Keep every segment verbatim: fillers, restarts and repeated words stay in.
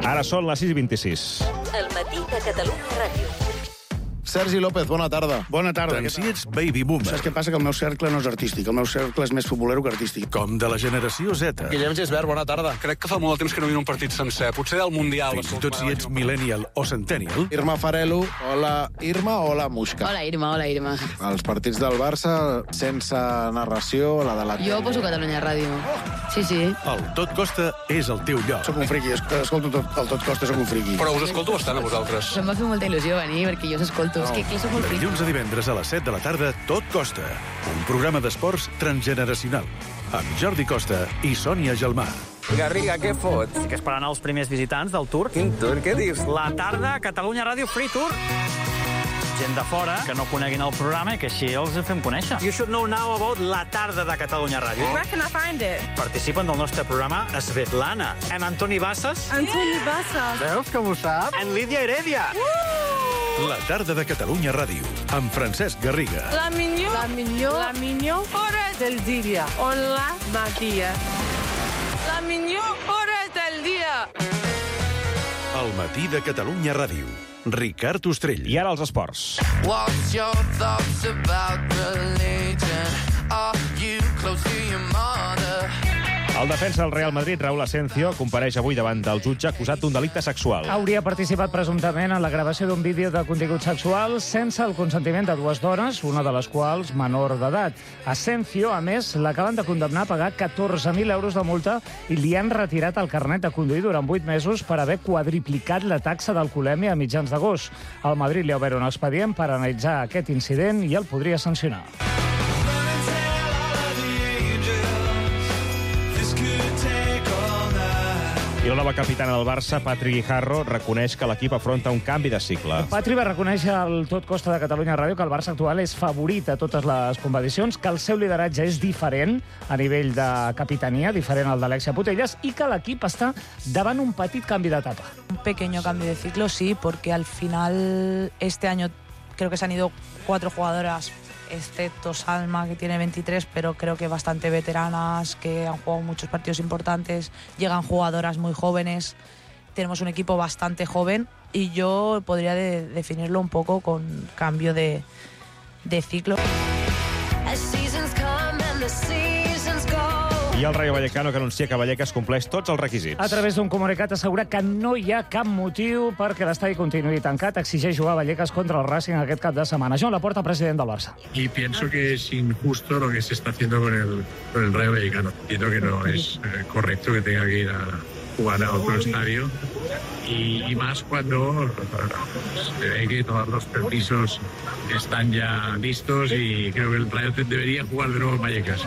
Ara són les sis i vint-i-sis. El matí de Catalunya Ràdio. Sergi López, bona tarda. Bona tarda. Doncs si ets baby boomer. Saps què passa? Que el meu cercle no és artístic. El meu cercle és més futbolero que artístic. Com de la generació Z. Guillem Gisbert, bona tarda. Crec que fa molt de temps que no miro un partit sencer. Potser del Mundial. Fins i tot si ets millennial o centennial. Irma Farelo, hola Irma, hola Muixca. Hola Irma, hola Irma. Els partits del Barça, sense narració, la de la... Jo poso Catalunya Ràdio. Sí, sí. El Tot Costa és el teu lloc. Soc un friqui, escolto tot, el tot costa, soc un friqui. Però us escolto bastant a vosaltres. Em va fer molta il·lusió venir, perquè jo us escolto. És que aquí soc molt friqui. Dilluns a divendres a les set de la tarda, Tot Costa. Un programa d'esports transgeneracional. Amb Jordi Costa i Sònia Gelmà. Garriga, què fots? Que esperant els primers visitants del Tour. Quin tour? Què dius? La tarda, Catalunya Ràdio Free Tour. Gent de fora que no coneguin el programa i que així els fem conèixer. You should know now about La tarda de Catalunya Ràdio. Where can I find it? Participen del nostre programa Svetlana, en Antoni Bassas. Antoni Bassas. Veus que ho sap? En Lídia Heredia. La tarda de Catalunya Ràdio, amb Francesc Garriga. La millor, la millor, la millor hora del dia. Hola, Matia. La millor hora del dia. El matí de Catalunya Ràdio. Ricard Ostrell. I ara els esports. What's your thoughts about religion? Are you close to your mother? El defensa del Real Madrid, Raúl Asencio, compareix avui davant del jutge acusat d'un delicte sexual. Hauria participat presumptament en la gravació d'un vídeo de contingut sexual sense el consentiment de dues dones, una de les quals menor d'edat. Asencio, a més, l'acaben de condemnar a pagar catorze mil euros de multa i li han retirat el carnet de conduir durant vuit mesos per haver quadriplicat la taxa d'alcoholèmia a mitjans d'agost. El Madrid li ha obert un expedient per analitzar aquest incident i el podria sancionar. I la nova capitana del Barça, Patri Guijarro, reconeix que l'equip afronta un canvi de cicle. Patri va reconèixer al Tot Costa de Catalunya Ràdio que el Barça actual és favorit a totes les competicions, que el seu lideratge és diferent a nivell de capitania, diferent al d'Alexia Putellas, i que l'equip està davant un petit canvi d'etapa. Un pequeño cambio de ciclo, sí, porque al final este año creo que se han ido cuatro jugadoras, excepto Salma, que tiene veintitrés, pero creo que bastante veteranas, que han jugado muchos partidos importantes, llegan jugadoras muy jóvenes, tenemos un equipo bastante joven y yo podría de, definirlo un poco con cambio de, de ciclo. I el Rayo Vallecano, que anuncia que Vallecas compleix tots els requisits. A través d'un comunicat assegura que no hi ha cap motiu perquè l'estadi continuï tancat. Exigeix jugar a Vallecas contra el Racing aquest cap de setmana. Joan Laporta, president del Barça. Y pienso que es injusto lo que se está haciendo con el, con el Rayo Vallecano. Entiendo que no es eh, correcto que tenga que ir a jugar a otro estadio. Y, y más cuando se ve que todos los permisos están ya listos y creo que el Rayo debería jugar de nuevo en Vallecas.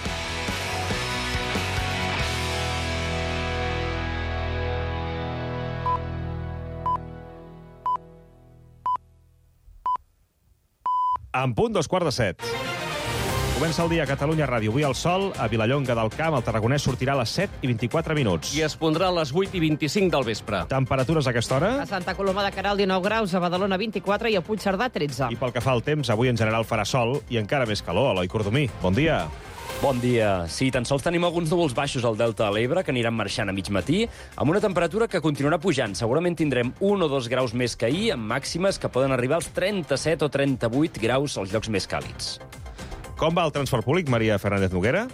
En punt, dos quarts de set. Comença el dia a Catalunya Ràdio. Avui el sol, a Vilallonga del Camp, el tarragonès sortirà a les set i vint-i-quatre minuts. I es pondrà a les vuit i vint-i-cinc del vespre. Temperatures a aquesta hora? A Santa Coloma de Queralt, dinou graus, a Badalona, vint-i-quatre i a Puigcerdà, tretze. I pel que fa al temps, avui en general farà sol i encara més calor. Eloi Cordomí, bon dia. Bon dia. Sí, tan sols tenim alguns núvols baixos al delta de l'Ebre, que aniran marxant a mig matí, amb una temperatura que continuarà pujant. Segurament tindrem un o dos graus més que ahir, amb màximes que poden arribar als trenta-set o trenta-vuit graus als llocs més càlids. Com va el transport públic, Maria Fernández Noguera?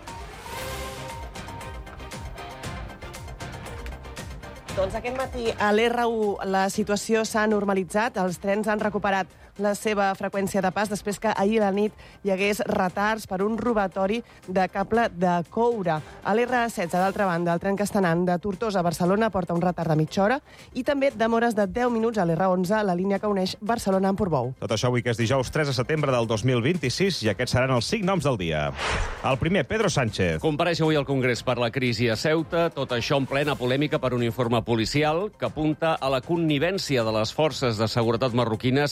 Doncs aquest matí a l'R u la situació s'ha normalitzat, els trens han recuperat la seva freqüència de pas després que ahir a la nit hi hagués retards per un robatori de cable de coure. A l'R setze, d'altra banda, el tren castenant de Tortosa a Barcelona porta un retard de mitja hora i també demores de deu minuts a l'R onze, la línia que uneix Barcelona amb Portbou. Tot això avui que és dijous tres de setembre del dos mil vint-i-sis i aquests seran els cinc noms del dia. El primer, Pedro Sánchez. Compareix avui al Congrés per la crisi a Ceuta, tot això en plena polèmica per un informe policial que apunta a la connivència de les forces de seguretat marroquines amb les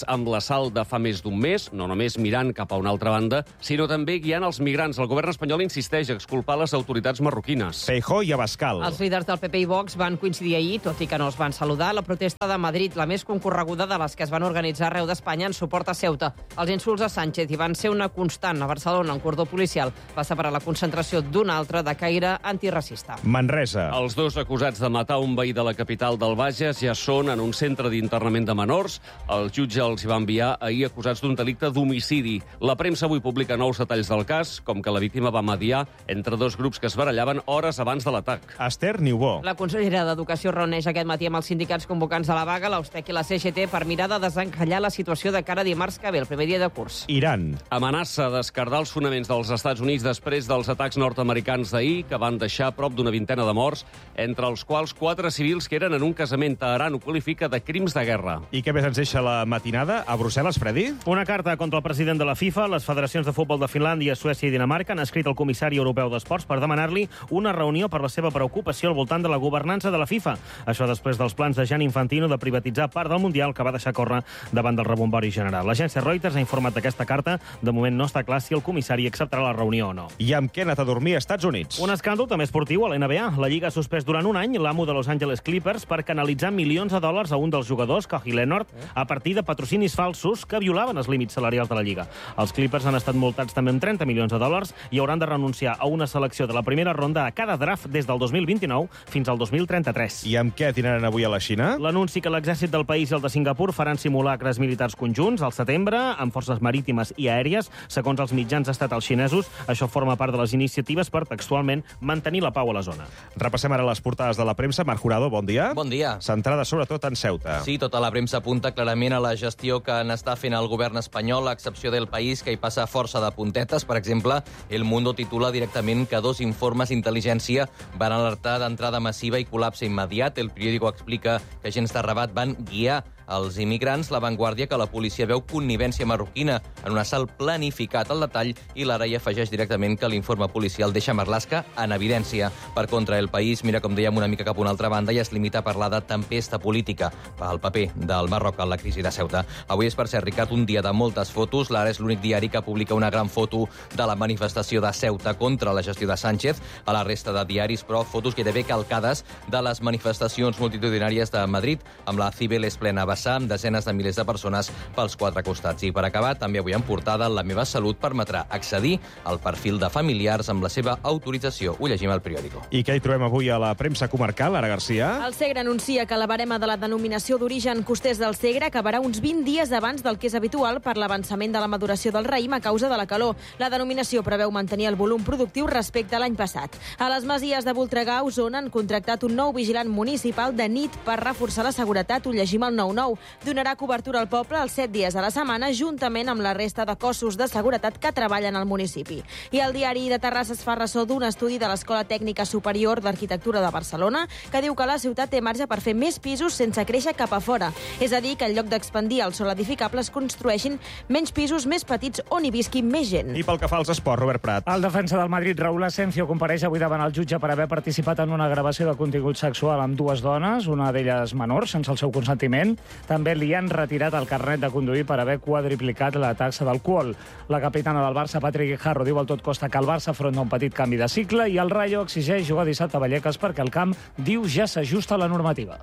l'assalt de fa més d'un mes, no només mirant cap a una altra banda, sinó també guiant els migrants. El govern espanyol insisteix a exculpar les autoritats marroquines. Feijóo i Abascal. Els líders del P P i Vox van coincidir ahir, tot i que no es van saludar, la protesta de Madrid, la més concorreguda de les que es van organitzar arreu d'Espanya en suport a Ceuta. Els insults a Sánchez hi van ser una constant. A Barcelona, un cordó policial va separar la concentració d'un altre de caire antiracista. Manresa. Els dos acusats de matar un veí de la capital del Bages ja són en un centre d'internament de menors. El jutge els hi va enviar ahir acusats d'un delicte d'homicidi. La premsa avui publica nous detalls del cas, com que la víctima va mediar entre dos grups que es barallaven hores abans de l'atac. Esther Niubó. La consellera d'Educació reuneix aquest matí amb els sindicats convocants de la vaga, l'Austec i la C G T, per mirar de desencallar la situació de cara a dimarts que ve, el primer dia de curs. Iran. Amenaça d'escardar els fonaments dels Estats Units després dels atacs nord-americans d'ahir, que van deixar prop d'una vintena de morts, entre els quals quatre civils que eren en un casament. Teheran ho qualifica de crims de guerra. I què més ens deixa la matinada? A Brussel·les, Freddy? Una carta contra el president de la FIFA. Les federacions de futbol de Finlàndia, Suècia i Dinamarca han escrit al comissari europeu d'esports per demanar-li una reunió per la seva preocupació al voltant de la governança de la FIFA. Això després dels plans de Gianni Infantino de privatitzar part del Mundial, que va deixar córrer davant del rebombori general. L'agència Reuters ha informat d'aquesta carta. De moment no està clar si el comissari acceptarà la reunió o no. I amb què ha anat a dormir a Estats Units? Un escàndol també esportiu a l'N B A. La Lliga ha suspès durant un any l'amo de Los Angeles Clippers per canalitzar milions de dòlars a un dels jugadors, Kawhi Leonard, a partir de patrocinis falsos que violaven els límits salarials de la Lliga. Els Clippers han estat multats també amb trenta milions de dòlars i hauran de renunciar a una selecció de la primera ronda a cada draft des del dos mil vint-i-nou fins al dos mil trenta-tres. I amb què tiraran avui a la Xina? L'anunci que l'exèrcit del país i el de Singapur faran simulacres militars conjunts al setembre amb forces marítimes i aèries. Segons els mitjans estatals xinesos, això forma part de les iniciatives per textualment mantenir la pau a la zona. Repassem ara les portades de la premsa. Marc Jurado, bon dia. Bon dia. Centrada sobretot en Ceuta. Sí, tota la premsa apunta clarament a la gestió que n'està fent el govern espanyol, a excepció del País, que hi passa força de puntetes. Per exemple, El Mundo titula directament que dos informes d'intel·ligència van alertar d'entrada massiva i col·lapse immediat. El periòdico explica que agents de Rabat van guiar els immigrants. La Vanguardia que la policia veu connivència marroquina en un assalt planificat al detall, i l'Ara hi afegeix directament que l'informe policial deixa Marlaska en evidència. Per contra, El País mira, com dèiem, una mica cap a una altra banda i es limita a parlar de tempesta política pel paper del Marroc en la crisi de Ceuta. Avui és, per cert, Ricard, un dia de moltes fotos. L'Ara és l'únic diari que publica una gran foto de la manifestació de Ceuta contra la gestió de Sánchez. A la resta de diaris, però, fotos gairebé calcades de les manifestacions multitudinàries de Madrid, amb la Cibeles plena amb desenes de milers de persones pels quatre costats. I per acabar, també avui en portada, La meva salut permetrà accedir al perfil de familiars amb la seva autorització. Ho llegim al periòdico. I què hi trobem avui a la premsa comarcal, Ara Garcia? El Segre anuncia que la barema de la denominació d'origen costers del Segre acabarà uns vint dies abans del que és habitual per l'avançament de la maduració del raïm a causa de la calor. La denominació preveu mantenir el volum productiu respecte a l'any passat. A les Masies de Voltregà, Osona, han contractat un nou vigilant municipal de nit per reforçar la seguretat. Ho llegim al nou nou. Donarà cobertura al poble els set dies a la setmana, juntament amb la resta de cossos de seguretat que treballen al municipi. I el diari de Terrassa es fa ressò d'un estudi de l'Escola Tècnica Superior d'Arquitectura de Barcelona que diu que la ciutat té marge per fer més pisos sense créixer cap a fora. És a dir, que en lloc d'expandir el sòl edificable es construeixin menys pisos més petits on hi visqui més gent. I pel que fa als esports, Robert Prat. El defensa del Madrid, Raúl Asensio, compareix avui davant el jutge per haver participat en una gravació de contingut sexual amb dues dones, una d'elles menor, sense el seu consentiment. També li han retirat el carnet de conduir per haver quadriplicat la taxa d'alcohol. La capitana del Barça, Patrick Guijarro, diu al Tot Costa que el Barça afronta un petit canvi de cicle i el Rayo exigeix jugar dissabte a Vallecas perquè el camp, diu, ja s'ajusta a la normativa.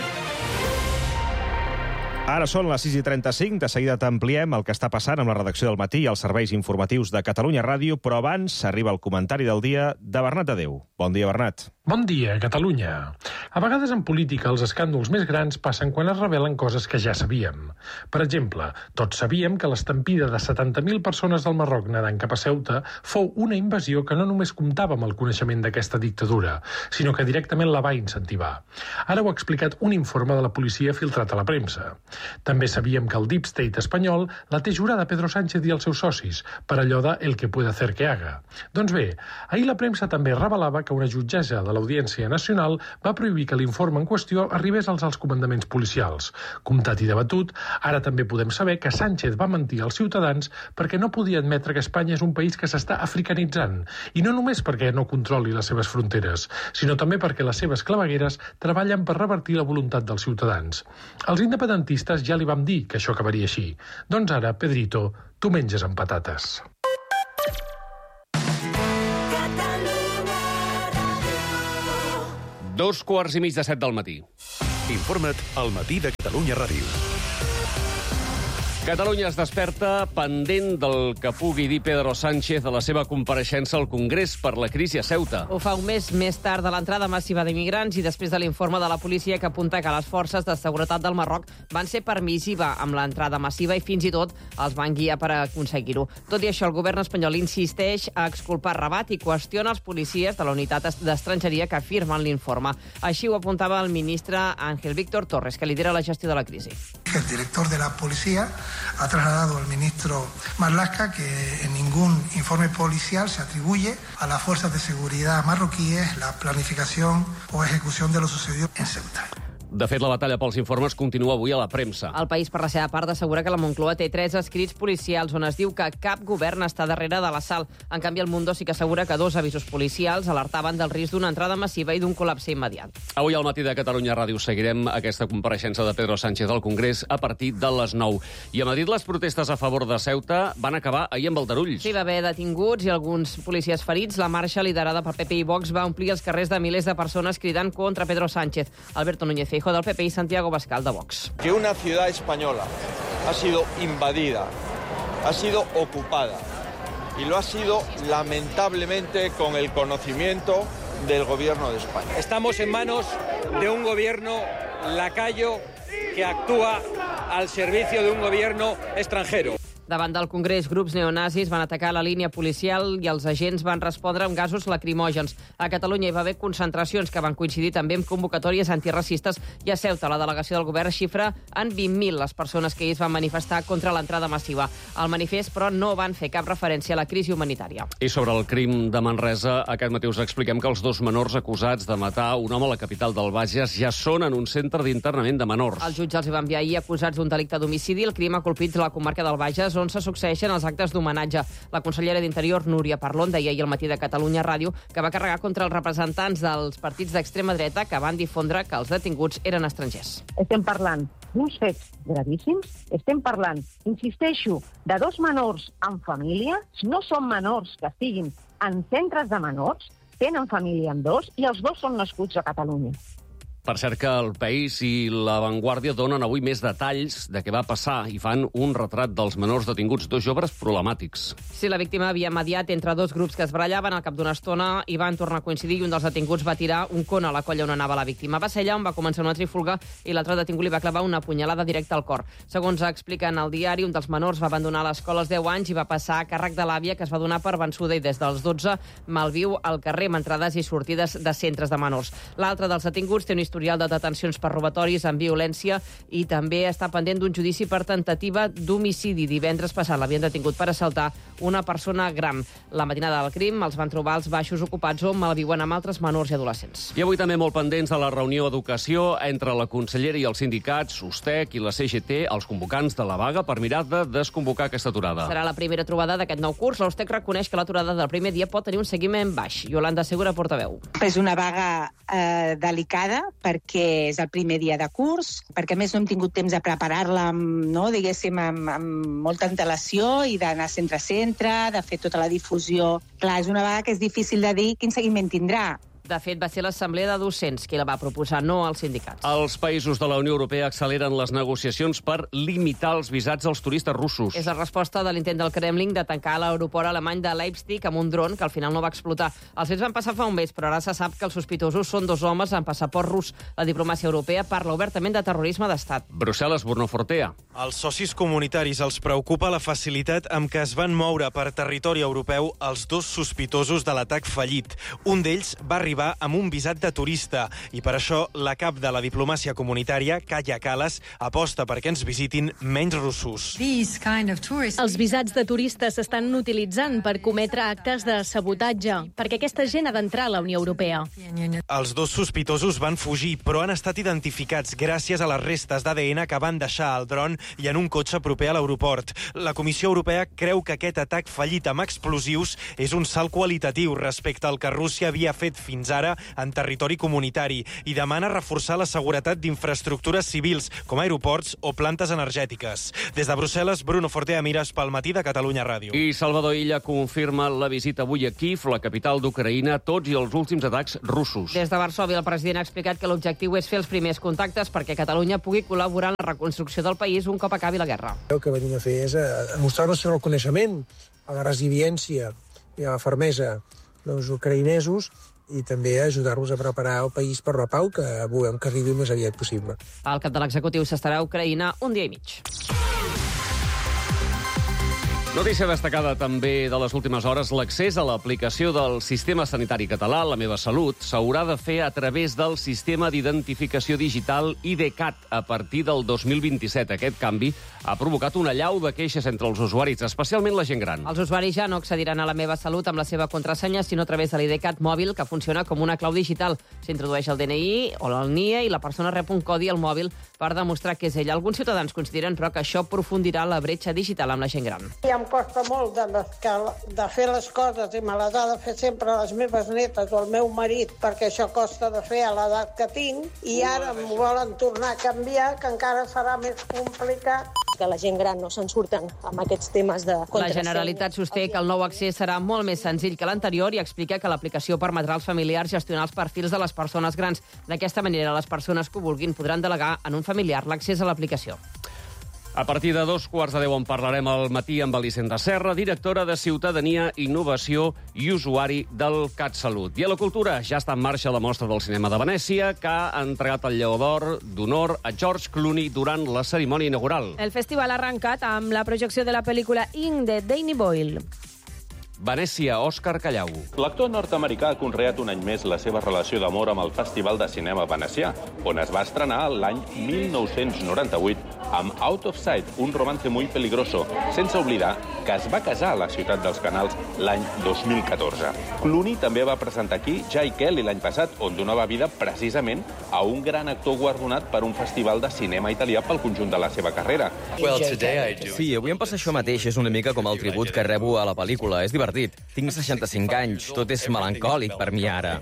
Ara són les sis i trenta-cinc. De seguida t'ampliem el que està passant amb la redacció del Matí i els serveis informatius de Catalunya Ràdio, però abans arriba el comentari del dia de Bernat Adeu. Bon dia, Bernat. Bon dia, Catalunya. A vegades en política els escàndols més grans passen quan es revelen coses que ja sabíem. Per exemple, tots sabíem que l'estampida de setanta mil persones del Marroc nedant cap a Ceuta fou una invasió que no només comptava amb el coneixement d'aquesta dictadura, sinó que directament la va incentivar. Ara ho ha explicat un informe de la policia filtrat a la premsa. També sabíem que el Deep State espanyol la té jurada Pedro Sánchez i els seus socis, per allò de el que puede hacer que haga. Doncs bé, ahir la premsa també revelava que una jutgessa de l'Audiència Nacional va prohibir que l'informe en qüestió arribés als alts comandaments policials. Comptat i debatut, ara també podem saber que Sánchez va mentir als ciutadans perquè no podia admetre que Espanya és un país que s'està africanitzant, i no només perquè no controli les seves fronteres, sinó també perquè les seves clavegueres treballen per revertir la voluntat dels ciutadans. Els independentistes ja li vam dir que això acabaria així. Doncs ara, Pedrito, tu menges amb patates. Dos quarts i mig de set del matí. Informa't al Matí de Catalunya Ràdio. Catalunya es desperta pendent del que pugui dir Pedro Sánchez a la seva compareixença al Congrés per la crisi a Ceuta. Ho fa un mes més tard de l'entrada massiva d'immigrants i després de l'informe de la policia que apunta que les forces de seguretat del Marroc van ser permissiva amb l'entrada massiva i fins i tot els van guiar per aconseguir-ho. Tot i això, el govern espanyol insisteix a exculpar Rabat i qüestiona els policies de la unitat d'estrangeria que firmen l'informe. Així ho apuntava el ministre Ángel Víctor Torres, que lidera la gestió de la crisi. El director de la policía ha trasladado al ministro Marlaska que en ningún informe policial se atribuye a las fuerzas de seguridad marroquíes la planificación o ejecución de lo sucedido en Ceuta. De fet, la batalla pels informes continua avui a la premsa. El País, per la seva part, assegura que la Moncloa té tres escrits policials on es diu que cap govern està darrere de l'assalt. En canvi, el Mundo sí que assegura que dos avisos policials alertaven del risc d'una entrada massiva i d'un col·lapse immediat. Avui al Matí de Catalunya Ràdio seguirem aquesta compareixença de Pedro Sánchez al Congrés a partir de les nou. I a Madrid les protestes a favor de Ceuta van acabar ahir amb aldarulls. Sí, va haver detinguts i alguns policies ferits. La marxa liderada per P P i Vox va omplir els carrers de milers de persones cridant contra Pedro Sánchez. Alberto Núñez Feijóo del P P i Santiago Bascal de Vox. Que una ciudad española ha sido invadida, ha sido ocupada y lo ha sido lamentablemente con el conocimiento del gobierno de España. Estamos en manos de un gobierno lacayo que actúa al servicio de un gobierno extranjero. Davant del Congrés, grups neonazis van atacar la línia policial i els agents van respondre amb gasos lacrimògens. A Catalunya hi va haver concentracions que van coincidir també amb convocatòries antiracistes i a Ceuta la delegació del govern xifra en vint mil les persones que ahir es van manifestar contra l'entrada massiva. Al manifest, però, no van fer cap referència a la crisi humanitària. I sobre el crim de Manresa, aquest matí us expliquem que els dos menors acusats de matar un home a la capital del Bages ja són en un centre d'internament de menors. El jutge els va enviar ahir acusats d'un delicte d'homicidi. El crim ha colpit la comarca del Bages, on se succeeixen els actes d'homenatge. La consellera d'Interior, Núria Parlon, deia ahir al Matí de Catalunya Ràdio que va carregar contra els representants dels partits d'extrema dreta que van difondre que els detinguts eren estrangers. Estem parlant d'uns fets gravíssims, estem parlant, insisteixo, de dos menors en família, no són menors que estiguin en centres de menors, tenen família amb dos i els dos són nascuts a Catalunya. Per cert que el País i La Vanguardia donen avui més detalls de què va passar i fan un retrat dels menors detinguts, dos joves problemàtics. Sí, la víctima havia mediat entre dos grups que es barallaven al cap d'una estona i van tornar a coincidir i un dels detinguts va tirar un con a la colla on anava la víctima. Va ser allà on va començar una trifulga i l'altre detingut li va clavar una punyalada directa al cor. Segons explica en el diari, un dels menors va abandonar l'escola als deu anys i va passar a càrrec de l'àvia, que es va donar per vençuda i des dels dotze malviu al carrer amb entrades i sortides de centres de menors. L'altre dels detinguts té un historial de detencions per robatoris amb violència i també està pendent d'un judici per tentativa d'homicidi. Divendres passat l'havien detingut per assaltar una persona gran. La matinada del crim els van trobar als baixos ocupats on malviuen amb altres menors i adolescents. I avui també molt pendents de la reunió d'educació entre la consellera i els sindicats, Ustec i la C G T, els convocants de la vaga, per mirar de desconvocar aquesta aturada. Serà la primera trobada d'aquest nou curs. L'Ustec reconeix que l'aturada del primer dia pot tenir un seguiment baix. Yolanda Segura, portaveu. És una vaga eh, delicada perquè és el primer dia de curs, perquè a més no hem tingut temps de preparar-la amb, no, diguéssim, amb, amb molta antelació i d'anar centre a centre, de fer tota la difusió. Clar, és una vaga que és difícil de dir quin seguiment tindrà. De fet, va ser l'Assemblea de Docents qui la va proposar, no als sindicats. Els països de la Unió Europea acceleren les negociacions per limitar els visats als turistes russos. És la resposta de l'intent del Kremlin de tancar l'aeroport alemany de Leipzig amb un dron que al final no va explotar. Els fets van passar fa un mes, però ara se sap que els sospitosos són dos homes amb passaport rus. La diplomàcia europea parla obertament de terrorisme d'estat. Brussel·les, Burnofortea. Als socis comunitaris els preocupa la facilitat amb què es van moure per territori europeu els dos sospitosos de l'atac fallit. Un d'ells va arribar arribar amb un visat de turista i per això la cap de la diplomàcia comunitària, Kaja Kallas, aposta perquè ens visitin menys russos. Els visats de turistes s'estan utilitzant per cometre actes de sabotatge, perquè aquesta gent ha d'entrar a la Unió Europea. Els dos sospitosos van fugir, però han estat identificats gràcies a les restes d'A D N que van deixar al dron i en un cotxe proper a l'aeroport. La Comissió Europea creu que aquest atac fallit amb explosius és un salt qualitatiu respecte al que Rússia havia fet fins ara en territori comunitari i demana reforçar la seguretat d'infraestructures civils, com aeroports o plantes energètiques. Des de Brussel·les, Bruno Fortea Mires pel Matí de Catalunya Ràdio. I Salvador Illa confirma la visita avui a Kíev, la capital d'Ucraïna, tots i els últims atacs russos. Des de Varsòvia, el president ha explicat que l'objectiu és fer els primers contactes perquè Catalunya pugui col·laborar en la reconstrucció del país un cop acabi la guerra. El que venim a fer és a, a mostrar el nostre reconeixement a la resiliència i a la fermesa dels ucraïnesos i també ajudar-los a preparar el país per la pau, que volem que arribi el més aviat possible. El cap de l'executiu s'estarà a Ucraïna un dia i mig. Notícia destacada també de les últimes hores, l'accés a l'aplicació del sistema sanitari català, La meva salut, s'haurà de fer a través del sistema d'identificació digital IDCAT a partir del dos mil vint-i-set. Aquest canvi ha provocat una allau de queixes entre els usuaris, especialment la gent gran. Els usuaris ja no accediran a La meva salut amb la seva contrasenya, sinó a través de l'IDCAT mòbil, que funciona com una clau digital. S'introdueix el D N I o el N I E i la persona rep un codi al mòbil per demostrar que és ell. Alguns ciutadans consideren, però, que això aprofundirà la bretxa digital amb la gent gran. I em costa molt de, de fer les coses i me les ha de fer sempre les meves netes o el meu marit, perquè això costa de fer a l'edat que tinc, i ara m'ho volen tornar a canviar, que encara serà més complicat. Que la gent gran no se'n surten amb aquests temes de contrasenya. La Generalitat sosté que el nou accés serà molt més senzill que l'anterior i explica que l'aplicació permetrà als familiars gestionar els perfils de les persones grans. D'aquesta manera, les persones que ho vulguin podran delegar en un familiar l'accés a l'aplicació. A partir de dos quarts de deu en parlarem al matí amb Elisenda Serra, directora de Ciutadania, Innovació i Usuari del CatSalut. I a la cultura ja està en marxa la Mostra del Cinema de Venècia, que ha entregat el Lleó d'Or d'honor a George Clooney durant la cerimònia inaugural. El festival ha arrencat amb la projecció de la pel·lícula Ink de Danny Boyle. Venècia, Òscar Callau. L'actor nord-americà ha conreat un any més la seva relació d'amor amb el Festival de Cinema Venecià, on es va estrenar l'any mil nou-cents noranta-vuit amb Out of Sight, un romance muy peligroso, sense oblidar que es va casar a la ciutat dels Canals l'any dos mil catorze. Clooney també va presentar aquí Jai Kelly l'any passat, on donava vida precisament a un gran actor guardonat per un festival de cinema italià pel conjunt de la seva carrera. Sí, avui em passa això mateix, és una mica com el tribut que rebo a la pel·lícula, és divertit. Tinc seixanta-cinc anys, tot és melancòlic per mi ara.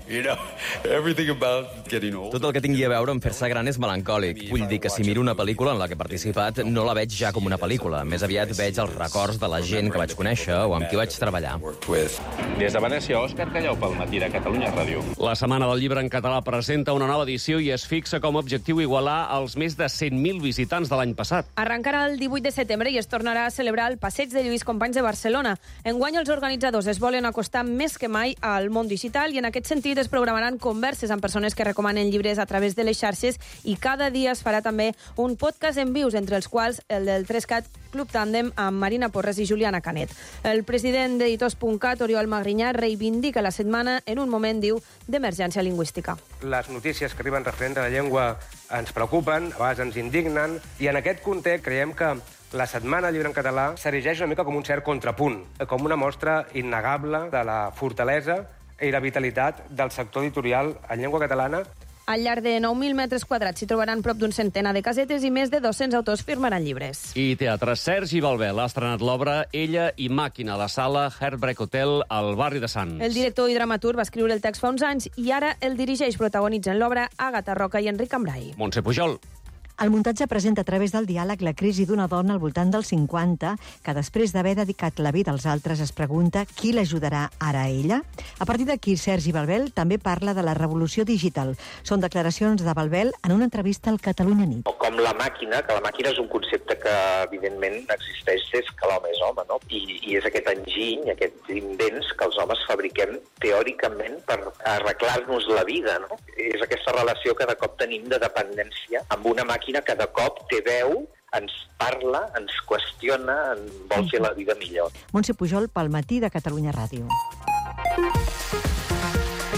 Tot el que tingui a veure amb fer-se gran és melancòlic. Vull dir que si miro una pel·lícula en la que he participat, no la veig ja com una pel·lícula. Més aviat veig els records de la gent que vaig conèixer o amb qui vaig treballar. Des de Venècia, Òscar Callau pel Matí de Catalunya Ràdio. La Setmana del Llibre en Català presenta una nova edició i es fixa com a objectiu igualar els més de cent mil visitants de l'any passat. Arrencarà el divuit de setembre i es tornarà a celebrar el Passeig de Lluís Companys de Barcelona. Enguany els organitzadors es volen acostar més que mai al món digital i en aquest sentit es programaran converses amb persones que recomanen llibres a través de les xarxes i cada dia es farà també un podcast en vius, entre els quals el del tres cat Club Tàndem amb Marina Porres i Juliana Canet. El president d'Editors punt cat, Oriol Magrinyà, reivindica la setmana en un moment, diu, d'emergència lingüística. Les notícies que arriben referents a la llengua ens preocupen, a vegades ens indignen, i en aquest context creiem que la Setmana del Llibre en Català s'erigeix una mica com un cert contrapunt, com una mostra innegable de la fortalesa i la vitalitat del sector editorial en llengua catalana. Al llarg de nou mil metres quadrats s'hi trobaran prop d'un centenar de casetes i més de dos-cents autors firmaran llibres. I teatre. Sergi Balbel ha estrenat l'obra Ella i Màquina a la sala Heartbreak Hotel al barri de Sants. El director i dramaturg va escriure el text fa uns anys i ara el dirigeix, protagonitzen l'obra Àgata Roca i Enric Cambrai. Montse Pujol. El muntatge presenta a través del diàleg la crisi d'una dona al voltant dels cinquanta que després d'haver dedicat la vida als altres es pregunta qui l'ajudarà ara a ella. A partir d'aquí, Sergi Balbel també parla de la revolució digital. Són declaracions de Balbel en una entrevista al Catalunya Nit. Com la màquina, que la màquina és un concepte que evidentment existeix des que l'home és home, no? I, i és aquest enginy, aquests invents que els homes fabriquem teòricament per arreglar-nos la vida, no? És aquesta relació que de cop tenim de dependència amb una màquina que de cop té veu, ens parla, ens qüestiona, ens vol fer la vida millor. Montse Pujol pel Matí de Catalunya Ràdio.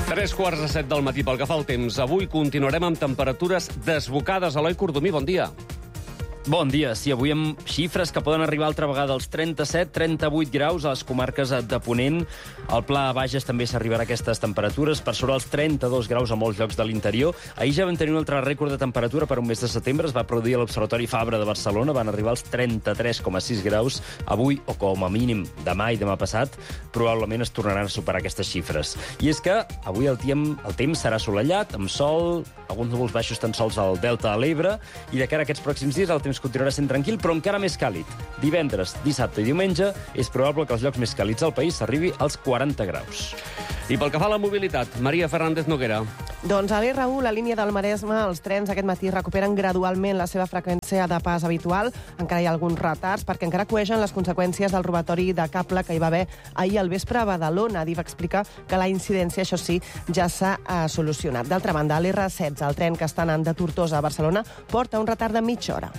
Tres quarts de set del matí pel que fa al temps. Avui continuarem amb temperatures desbocades. Eloi Cordomí, bon dia. Bon dia. Sí, avui amb xifres que poden arribar altra vegada als trenta-set trenta-vuit graus a les comarques de Ponent. Al Pla Bages també s'arribarà a aquestes temperatures, per sobre els trenta-dos graus a molts llocs de l'interior. Ahir ja vam tenir un altre rècord de temperatura per un mes de setembre. Es va produir a l'Observatori Fabra de Barcelona. Van arribar als trenta-tres coma sis graus. Avui, o com a mínim demà i demà passat, probablement es tornaran a superar aquestes xifres. I és que avui el, tiem, el temps serà assolellat, amb sol, alguns núvols baixos tan sols al Delta de l'Ebre, i de cara a aquests pròxims dies el temps continuarà sent tranquil, però encara més càlid. Divendres, dissabte i diumenge és probable que els llocs més càlids del país s'arribi als quaranta graus. I pel que fa a la mobilitat, Maria Fernández Noguera. Doncs a l'E R u, la línia del Maresme, els trens aquest matí recuperen gradualment la seva freqüència de pas habitual. Encara hi ha alguns retards perquè encara coegen les conseqüències del robatori de cable que hi va haver ahir al vespre a Badalona. Adif explica que la incidència, això sí, ja s'ha eh, solucionat. D'altra banda, a l'E R setze, el tren que està anant de Tortosa a Barcelona, porta un retard de mitja hora.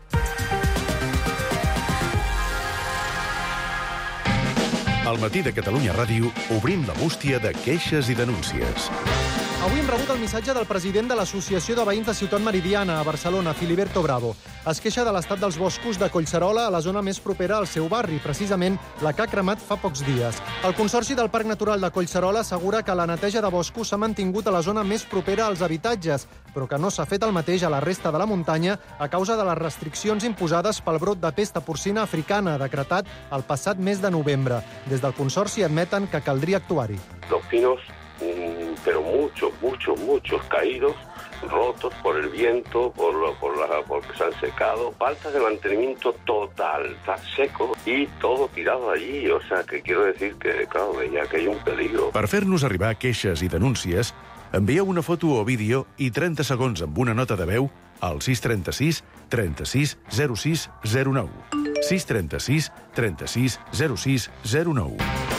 Al matí de Catalunya Ràdio obrim la bústia de queixes i denúncies. Avui hem rebut el missatge del president de l'Associació de Veïns de Ciutat Meridiana, a Barcelona, Filiberto Bravo. Es queixa de l'estat dels boscos de Collserola, a la zona més propera al seu barri, precisament la que ha cremat fa pocs dies. El Consorci del Parc Natural de Collserola assegura que la neteja de boscos s'ha mantingut a la zona més propera als habitatges, però que no s'ha fet el mateix a la resta de la muntanya a causa de les restriccions imposades pel brot de pesta porcina africana, decretat el passat mes de novembre. Des del Consorci admeten que caldria actuar-hi. Los pinos, pero muchos, muchos, muchos caídos, rotos por el viento, por, lo, por la, porque se han secado, falta de mantenimiento total, está seco y todo tirado allí, o sea, que quiero decir que, claro, veía que hay un peligro. Per fer-nos arribar queixes i denúncies, envieu una foto o vídeo i trenta segons amb una nota de veu al sis trenta-sis trenta-sis zero sis zero nou. sis trenta-sis trenta-sis zero sis zero nou.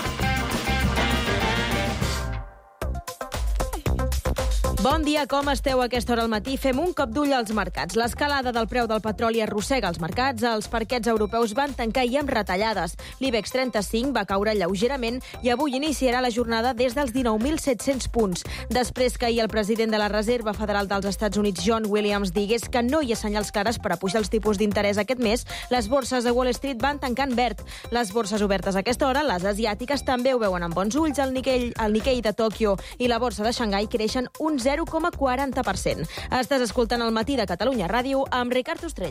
Bon dia, com esteu a aquesta hora al matí? Fem un cop d'ull als mercats. L'escalada del preu del petroli arrossega els mercats. Els parquets europeus van tancar i amb retallades. L'IBEX trenta-cinc va caure lleugerament i avui iniciarà la jornada des dels dinou mil set-cents punts. Després que ahir el president de la Reserva Federal dels Estats Units, John Williams, digués que no hi ha senyals clares per a pujar els tipus d'interès aquest mes, les borses de Wall Street van tancar en verd. Les borses obertes a aquesta hora, les asiàtiques, també ho veuen amb bons ulls. El Nikkei, el Nikkei de Tòquio i la borsa de Xangai creixen un zero coma quaranta per cent. Estàs escoltant el matí de Catalunya Ràdio amb Ricard Ostrell.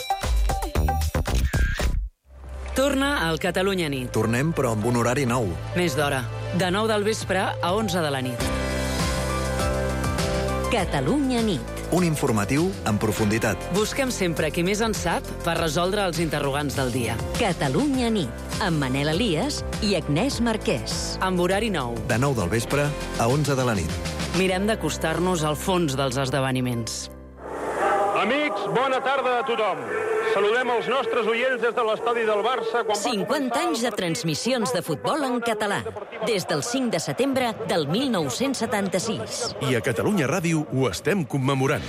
Torna al Catalunya Nit. Tornem, però amb un horari nou. Més d'hora. De nou del vespre a onze de la nit. Catalunya Nit. Un informatiu en profunditat. Busquem sempre qui més en sap per resoldre els interrogants del dia. Catalunya Nit. Amb Manel Elias i Agnès Marquès. Amb horari nou. De nou del vespre a onze de la nit. Mirem d'acostar-nos al fons dels esdeveniments. Amics, bona tarda a tothom. Saludem els nostres oients des de l'estadi del Barça. Quan cinquanta anys de transmissions de futbol en català. Des del cinc de setembre del mil nou-cents setanta-sis. I a Catalunya Ràdio ho estem commemorant.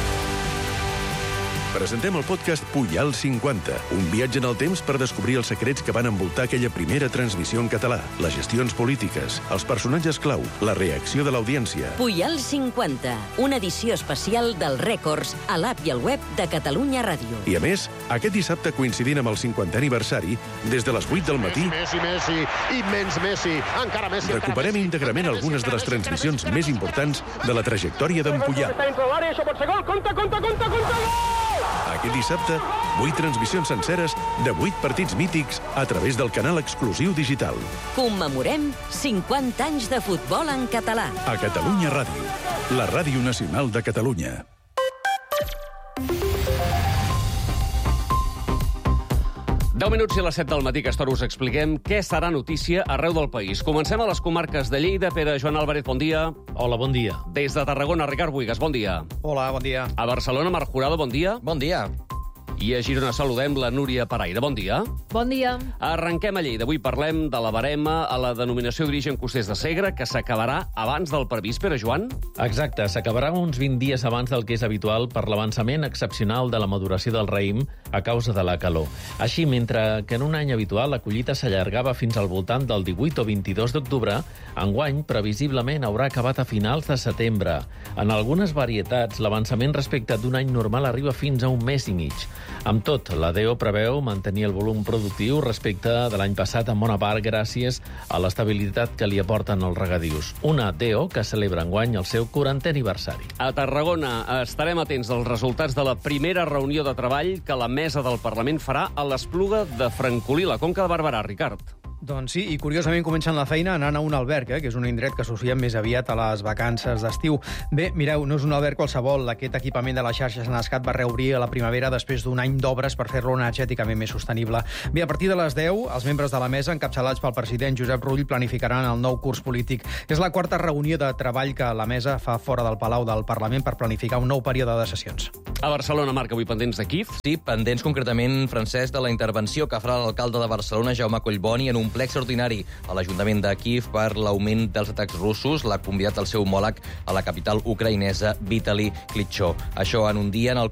Presentem el podcast Pujal cinquanta, un viatge en el temps per descobrir els secrets que van envoltar aquella primera transmissió en català, les gestions polítiques, els personatges clau, la reacció de l'audiència. Pujal cinquanta, una edició especial dels rècords a l'app i al web de Catalunya Ràdio. I a més, aquest dissabte, coincidint amb el cinquantè aniversari, des de les vuit del matí, Messi, Messi, immens Messi, encara Messi, recuperem íntegrament algunes de les transmissions més importants de la trajectòria d'en Pujal. Això pot ser gol, compte, compte, compte, compte, gol! Aquest dissabte, vuit transmissions senceres de vuit partits mítics a través del canal exclusiu digital. Commemorem cinquanta anys de futbol en català. A Catalunya Ràdio, la ràdio nacional de Catalunya. deu minuts i a les set del matí, aquesta hora us expliquem què serà notícia arreu del país. Comencem a les comarques de Lleida. Pere Joan Álvarez, bon dia. Hola, bon dia. Des de Tarragona, Ricard Buigas, bon dia. Hola, bon dia. A Barcelona, Marc Jurado, bon dia. Bon dia. I a Girona saludem la Núria Paraire. Bon dia. Bon dia. Arrenquem a Lleida. Avui parlem de la barema a la denominació d'origen costers de Segre, que s'acabarà abans del previst, Pere Joan? Exacte, s'acabarà uns vint dies abans del que és habitual per l'avançament excepcional de la maduració del raïm a causa de la calor. Així, mentre que en un any habitual la collita s'allargava fins al voltant del divuit o vint-i-dos d'octubre, enguany previsiblement haurà acabat a finals de setembre. En algunes varietats, l'avançament respecte d'un any normal arriba fins a un mes i mig. Amb tot, la D E O preveu mantenir el volum productiu respecte de l'any passat en bona part gràcies a l'estabilitat que li aporten els regadius. Una D E O que celebra enguany el seu quarantè aniversari. A Tarragona estarem atents als resultats de la primera reunió de treball que la mesa del Parlament farà a l'Espluga de Francolí, la Conca de Barberà. Ricard. Doncs sí, i curiosament comencen la feina anant a un alberg, eh, que és un indret que associem més aviat a les vacances d'estiu. Bé, mireu, no és un alberg qualsevol. Aquest equipament de la xarxa Senescat va reobrir a la primavera després d'un any d'obres per fer-lo energèticament més sostenible. Bé, a partir de les deu, els membres de la mesa, encapçalats pel president Josep Rull, planificaran el nou curs polític. És la quarta reunió de treball que la mesa fa fora del Palau del Parlament per planificar un nou període de sessions. A Barcelona, Marc, avui pendents de Kíev? Sí, pendents concretament, Francesc, de la intervenció que farà l'alcalde de Barcelona, Jaume Collboni, en un ple extraordinari a l'Ajuntament de Kíev per l'augment dels atacs russos. L'ha convidat el seu homòleg a la capital ucraïnesa, Vitali Klitschko. Això en un dia en el